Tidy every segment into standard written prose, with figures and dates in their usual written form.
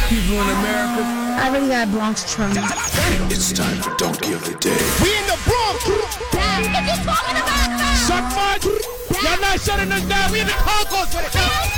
people in America. I really got Bronx trauma. It's time for Donkey of the Day. We in the Bronx. Dad, what you talking about now? Shut much. Y'all not shutting us down. We in the concourse for the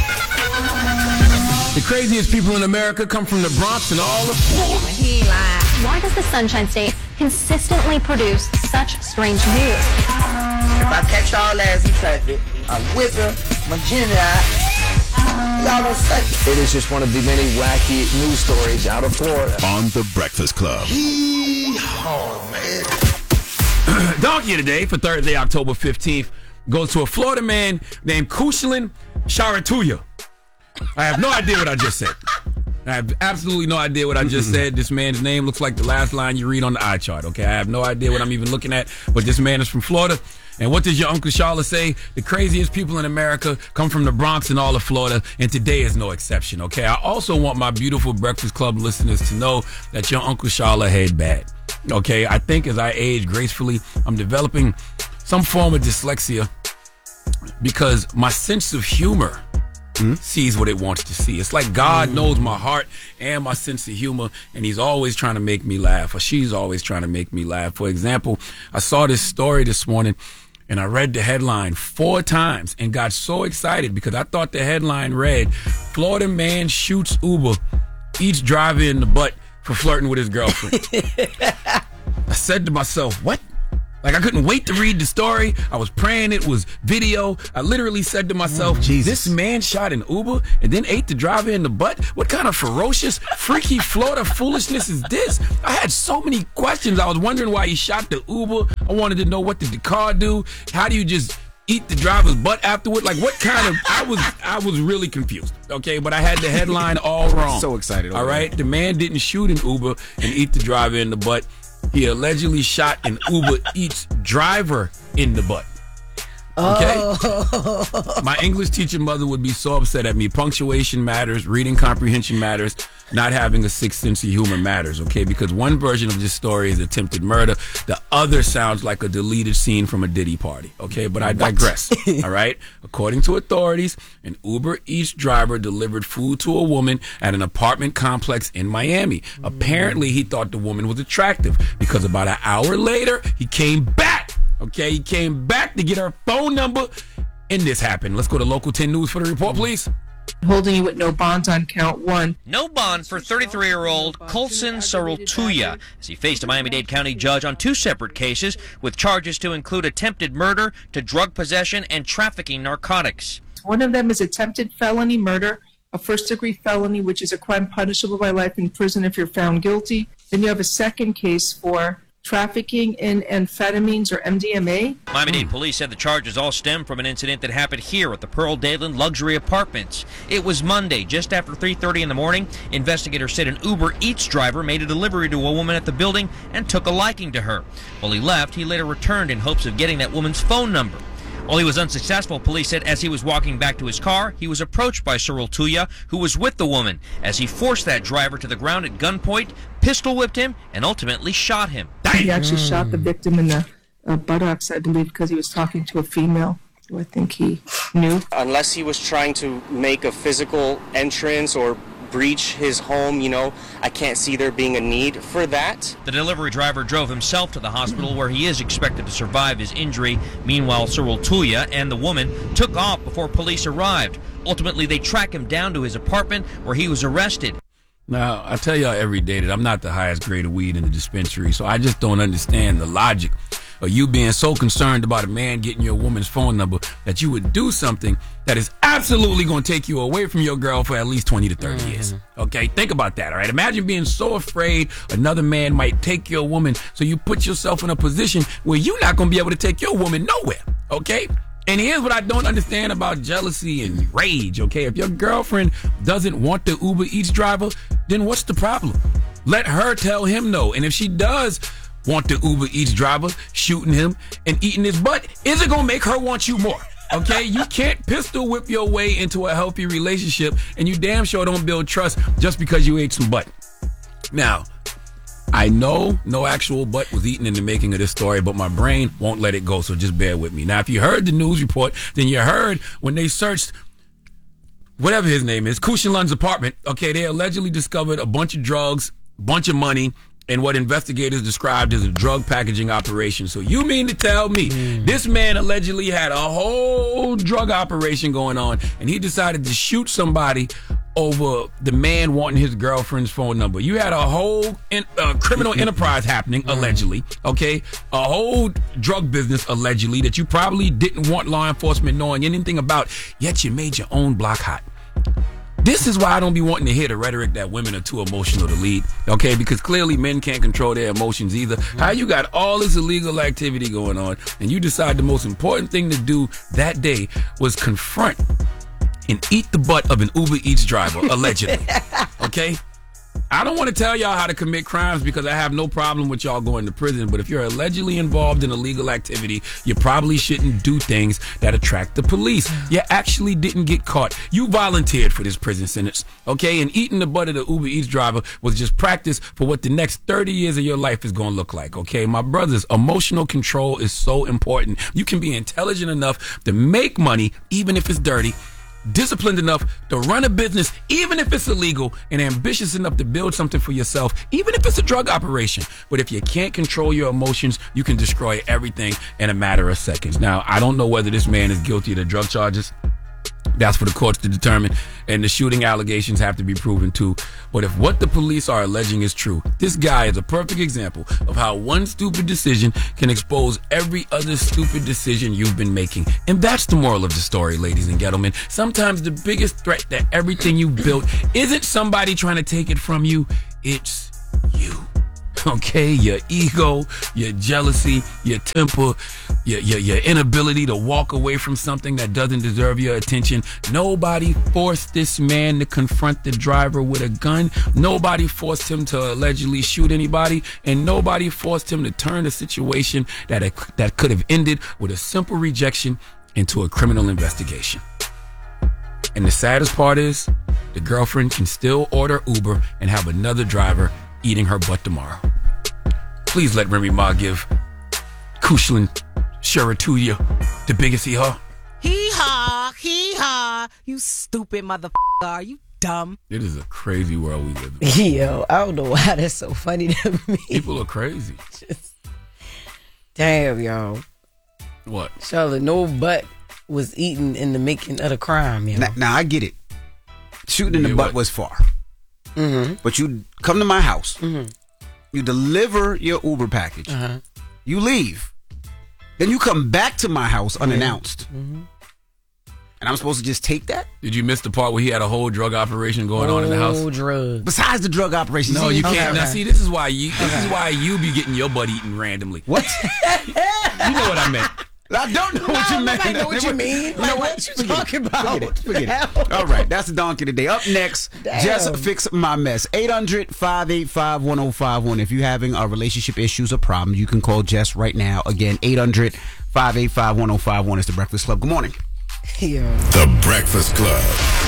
The craziest people in America come from the Bronx and all of Florida. He lied. Why does the Sunshine State consistently produce such strange news? If I catch y'all ass in traffic, I'm with her, my virginity out. Y'all don't suck it. It is just one of the many wacky news stories out of Florida. On The Breakfast Club. Oh, man. Donkey of the Day for Thursday, October 15th, goes to a Florida man named Kushlin Sharatuya. I have no idea what I just said. I have absolutely no idea what I just said. This man's name looks like the last line you read on the iChart, okay? I have no idea what I'm even looking at, but this man is from Florida. And what does your Uncle Charlotte say? The craziest people in America come from the Bronx and all of Florida, and today is no exception, okay? I also want my beautiful Breakfast Club listeners to know that your Uncle Charlotte had bad, okay? I think as I age gracefully, I'm developing some form of dyslexia because my sense of humor sees what it wants to see. It's like God knows my heart and my sense of humor, and he's always trying to make me laugh, or she's always trying to make me laugh. For example, I saw this story this morning, and I read the headline 4 times and got so excited because I thought the headline read, Florida man shoots Uber, eats driver in the butt for flirting with his girlfriend. I said to myself, what? Like, I couldn't wait to read the story. I was praying it was video. I literally said to myself, this man shot an Uber and then ate the driver in the butt? What kind of ferocious, freaky Florida foolishness is this? I had so many questions. I was wondering why he shot the Uber. I wanted to know, what did the car do? How do you just eat the driver's butt afterward? Like, what kind of... I was really confused, okay? But I had the headline all wrong. So excited. All right? The man didn't shoot an Uber and eat the driver in the butt. He allegedly shot an Uber Eats driver in the butt. Okay? Oh. My English teacher mother would be so upset at me. Punctuation matters, reading comprehension matters, not having a sixth sense of humor matters, okay? Because one version of this story is attempted murder. The other sounds like a deleted scene from a Diddy party, okay? But I digress, all right? According to authorities, an Uber Eats driver delivered food to a woman at an apartment complex in Miami. Apparently, he thought the woman was attractive because about an hour later, he came back, okay? He came back to get her phone number, and this happened. Let's go to Local 10 News for the report, please. Holding you with no bonds on count 1. No bond for 33-year-old Colson Sharatuya as he faced a Miami-Dade County judge on 2 separate cases with charges to include attempted murder, to drug possession, and trafficking narcotics. One of them is attempted felony murder, a first-degree felony, which is a crime punishable by life in prison if you're found guilty. Then you have a second case for trafficking in amphetamines or MDMA. Miami-Dade police said the charges all stem from an incident that happened here at the Pearl Dadeland Luxury Apartments. It was Monday, just after 3:30 in the morning. Investigators said an Uber Eats driver made a delivery to a woman at the building and took a liking to her. While he left, he later returned in hopes of getting that woman's phone number. While he was unsuccessful, police said as he was walking back to his car, he was approached by Sharatuya, who was with the woman, as he forced that driver to the ground at gunpoint, pistol whipped him, and ultimately shot him. He actually shot the victim in the buttocks, I believe, because he was talking to a female who I think he knew. Unless he was trying to make a physical entrance or breach his home, I can't see there being a need for that. The delivery driver drove himself to the hospital where he is expected to survive his injury. Meanwhile, Sharatuya and the woman took off before police arrived. Ultimately, they tracked him down to his apartment where he was arrested. Now, I tell y'all every day that I'm not the highest grade of weed in the dispensary, so I just don't understand the logic of you being so concerned about a man getting your woman's phone number that you would do something that is absolutely going to take you away from your girl for at least 20 to 30 years. Okay? Think about that, all right? Imagine being so afraid another man might take your woman, so you put yourself in a position where you're not going to be able to take your woman nowhere, okay? And here's what I don't understand about jealousy and rage, okay? If your girlfriend doesn't want the Uber Eats driver, then what's the problem? Let her tell him no. And if she does want the Uber Eats driver shooting him and eating his butt, is it going to make her want you more? Okay? You can't pistol whip your way into a healthy relationship, and you damn sure don't build trust just because you ate some butt. Now, I know no actual butt was eaten in the making of this story, but my brain won't let it go, so just bear with me. Now, if you heard the news report, then you heard when they searched whatever his name is, Kushalan's apartment. Okay, they allegedly discovered a bunch of drugs, bunch of money, and what investigators described as a drug packaging operation. So you mean to tell me this man allegedly had a whole drug operation going on, and he decided to shoot somebody over the man wanting his girlfriend's phone number? You had a whole criminal enterprise happening, allegedly, okay? A whole drug business, allegedly, that you probably didn't want law enforcement knowing anything about, yet you made your own block hot. This is why I don't be wanting to hear the rhetoric that women are too emotional to lead, okay? Because clearly men can't control their emotions either. How you got all this illegal activity going on, and you decide the most important thing to do that day was confront and eat the butt of an Uber Eats driver, allegedly, okay? I don't want to tell y'all how to commit crimes because I have no problem with y'all going to prison, but if you're allegedly involved in illegal activity, you probably shouldn't do things that attract the police. You actually didn't get caught. You volunteered for this prison sentence, okay? And eating the butt of the Uber Eats driver was just practice for what the next 30 years of your life is going to look like, okay? My brothers, emotional control is so important. You can be intelligent enough to make money, even if it's dirty, disciplined enough to run a business, even if it's illegal, and ambitious enough to build something for yourself, even if it's a drug operation. But if you can't control your emotions, you can destroy everything in a matter of seconds. Now, I don't know whether this man is guilty of the drug charges. That's for the courts to determine, and the shooting allegations have to be proven too. But if what the police are alleging is true, this guy is a perfect example of how one stupid decision can expose every other stupid decision you've been making. And that's the moral of the story, ladies and gentlemen. Sometimes the biggest threat to everything you built isn't somebody trying to take it from you, it's you. Okay, your ego, your jealousy, your temper, your inability to walk away from something that doesn't deserve your attention. Nobody forced this man to confront the driver with a gun. Nobody forced him to allegedly shoot anybody, and nobody forced him to turn a situation that could have ended with a simple rejection into a criminal investigation. And the saddest part is, the girlfriend can still order Uber and have another driver eating her butt tomorrow. Please let Remy Ma give Kushalan Sharatuya the biggest hee-haw. Hee-haw, hee-haw. You stupid motherfucker. Are you dumb? It is a crazy world we live in. Yo, I don't know why that's so funny to me. People are crazy. Damn, yo. What? Charlotte, no butt was eaten in the making of the crime, yo. Now I get it. Shooting in the butt was far. Mm-hmm. But you come to my house. Mm-hmm. You deliver your Uber package. Uh-huh. You leave. Then you come back to my house unannounced. Mm-hmm. And I'm supposed to just take that? Did you miss the part where he had a whole drug operation going on in the house? Drugs. Besides the drug operation. No, you can't. Now, see, this is why you be getting your butt eaten randomly. What? You know what I meant. I don't know what you meant. I know what you mean. You know what you talking about? Forget it. All right, that's the donkey today. Up next, Just Fix My Mess. 800-585-1051. If you're having relationship issues or problems, you can call Jess right now. Again, 800-585-1051 is the Breakfast Club. Good morning. Yeah. The Breakfast Club.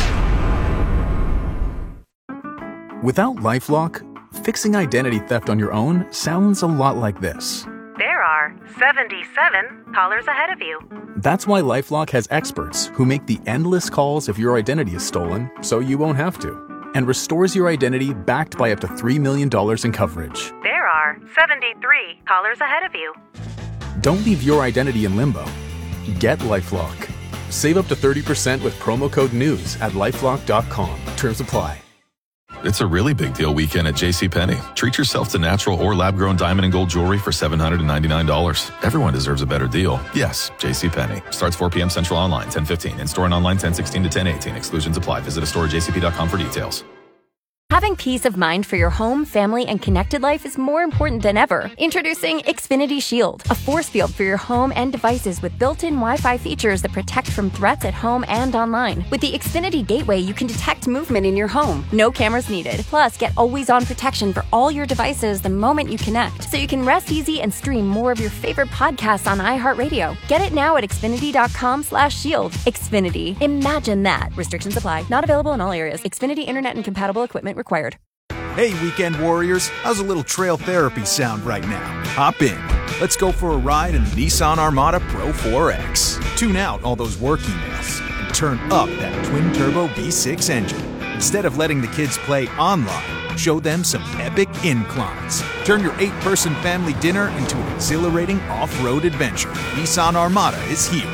Without LifeLock, fixing identity theft on your own sounds a lot like this. There are 77 callers ahead of you. That's why LifeLock has experts who make the endless calls if your identity is stolen, so you won't have to, and restores your identity backed by up to $3 million in coverage. There are 73 callers ahead of you. Don't leave your identity in limbo. Get LifeLock. Save up to 30% with promo code NEWS at LifeLock.com. Terms apply. It's a really big deal weekend at JCPenney. Treat yourself to natural or lab-grown diamond and gold jewelry for $799. Everyone deserves a better deal. Yes, JCPenney. Starts 4 p.m. Central online, 10:15. In-store and online, 10:16 to 10:18. Exclusions apply. Visit a store at jcp.com for details. Having peace of mind for your home, family, and connected life is more important than ever. Introducing Xfinity Shield, a force field for your home and devices with built-in Wi-Fi features that protect from threats at home and online. With the Xfinity Gateway, you can detect movement in your home. No cameras needed. Plus, get always-on protection for all your devices the moment you connect, so you can rest easy and stream more of your favorite podcasts on iHeartRadio. Get it now at Xfinity.com/shield. Xfinity. Imagine that. Restrictions apply. Not available in all areas. Xfinity Internet and compatible equipment required. Hey, weekend warriors, how's a little trail therapy sound right now? Hop in. Let's go for a ride in the Nissan Armada Pro 4X. Tune out all those work emails and turn up that twin-turbo V6 engine. Instead of letting the kids play online, show them some epic inclines. Turn your 8-person family dinner into an exhilarating off-road adventure. Nissan Armada is here.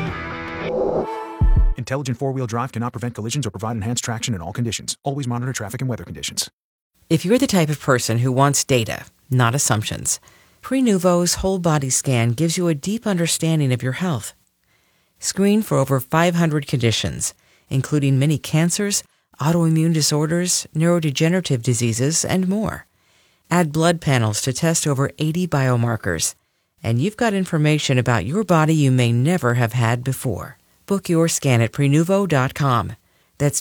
Intelligent four-wheel drive cannot prevent collisions or provide enhanced traction in all conditions. Always monitor traffic and weather conditions. If you're the type of person who wants data, not assumptions, Prenuvo's whole body scan gives you a deep understanding of your health. Screen for over 500 conditions, including many cancers, autoimmune disorders, neurodegenerative diseases, and more. Add blood panels to test over 80 biomarkers, and you've got information about your body you may never have had before. Book your scan at Prenuvo.com. That's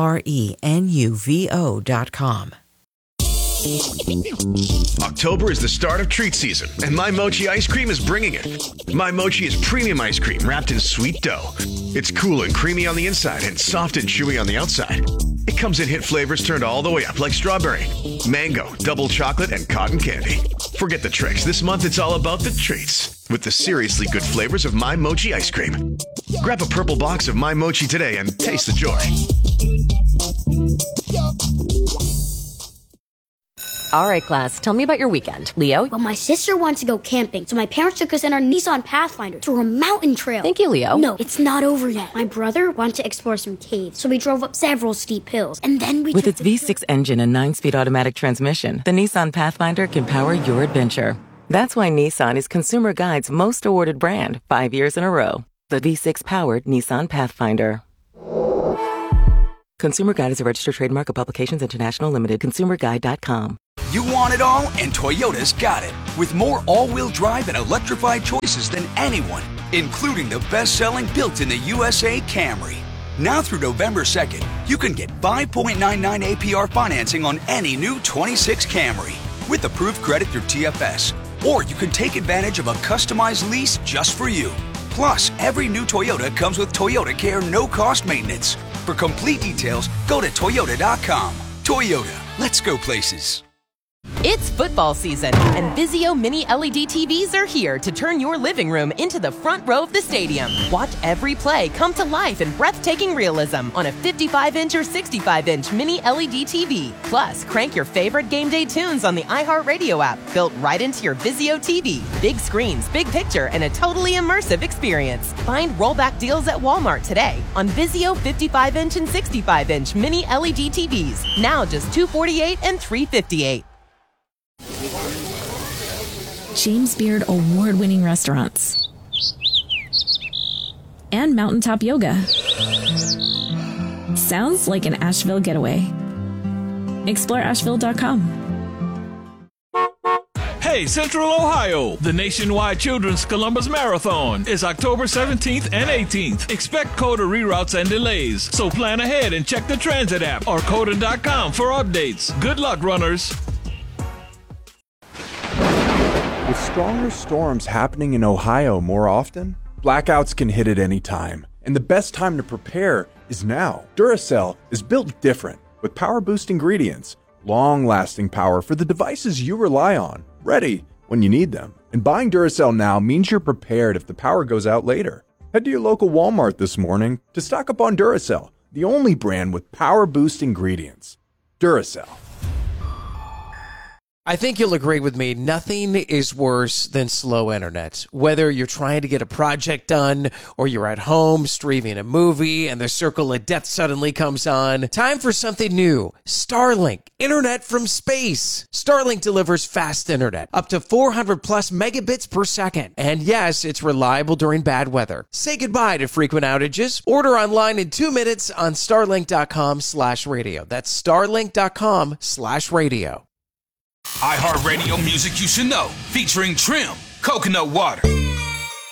Prenuvo.com. October is the start of treat season, and My Mochi ice cream is bringing it. My Mochi is premium ice cream wrapped in sweet dough. It's cool and creamy on the inside and soft and chewy on the outside. It comes in hit flavors turned all the way up like strawberry, mango, double chocolate, and cotton candy. Forget the tricks. This month it's all about the treats with the seriously good flavors of My Mochi ice cream. Grab a purple box of My Mochi today and taste the joy. All right, class, tell me about your weekend. Leo? Well, my sister wants to go camping, so my parents took us in our Nissan Pathfinder through a mountain trail. Thank you, Leo. No, it's not over yet. My brother wanted to explore some caves, so we drove up several steep hills, and then we With its V6 engine and 9-speed automatic transmission, the Nissan Pathfinder can power your adventure. That's why Nissan is Consumer Guide's most awarded brand 5 years in a row. The V6-powered Nissan Pathfinder. Consumer Guide is a registered trademark of Publications International Limited. ConsumerGuide.com. You want it all, and Toyota's got it. With more all-wheel drive and electrified choices than anyone, including the best-selling built-in-the-USA Camry. Now through November 2nd, you can get 5.99 APR financing on any new 26 Camry with approved credit through TFS. Or you can take advantage of a customized lease just for you. Plus, every new Toyota comes with Toyota Care no-cost maintenance. For complete details, go to Toyota.com. Toyota, let's go places. It's football season, and Vizio Mini LED TVs are here to turn your living room into the front row of the stadium. Watch every play come to life in breathtaking realism on a 55-inch or 65-inch Mini LED TV. Plus, crank your favorite game day tunes on the iHeartRadio app, built right into your Vizio TV. Big screens, big picture, and a totally immersive experience. Find rollback deals at Walmart today on Vizio 55-inch and 65-inch Mini LED TVs. Now just $248 and $358. James Beard award-winning restaurants, and mountaintop yoga. Sounds like an Asheville getaway. Explore Asheville.com. Hey, Central Ohio! The nationwide Children's Columbus Marathon is October 17th and 18th. Expect COTA reroutes and delays, so plan ahead and check the transit app or COTA.com for updates. Good luck, runners! With stronger storms happening in Ohio more often, blackouts can hit at any time, and the best time to prepare is now. Duracell is built different, with power-boost ingredients, long-lasting power for the devices you rely on, ready when you need them. And buying Duracell now means you're prepared if the power goes out later. Head to your local Walmart this morning to stock up on Duracell, the only brand with power-boost ingredients. Duracell. I think you'll agree with me, nothing is worse than slow internet. Whether you're trying to get a project done or you're at home streaming a movie and the circle of death suddenly comes on, time for something new. Starlink, internet from space. Starlink delivers fast internet, up to 400 plus megabits per second. And yes, it's reliable during bad weather. Say goodbye to frequent outages. Order online in 2 minutes on starlink.com/radio. That's starlink.com/radio. iHeartRadio music you should know, featuring Trim, Coconut Water.